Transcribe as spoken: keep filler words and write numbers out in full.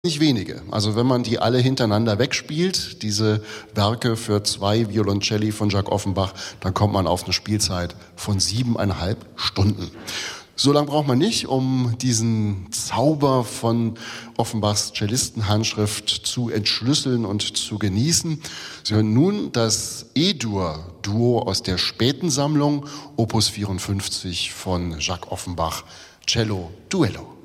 Nicht wenige. Also wenn man die alle hintereinander wegspielt, diese Werke für zwei Violoncelli von Jacques Offenbach, dann kommt man auf eine Spielzeit von siebeneinhalb Stunden. So lange braucht man nicht, um diesen Zauber von Offenbachs Cellistenhandschrift zu entschlüsseln und zu genießen. Sie hören nun das E-Dur-Duo aus der späten Sammlung, Opus vierundfünfzig von Jacques Offenbach, Cello Duello.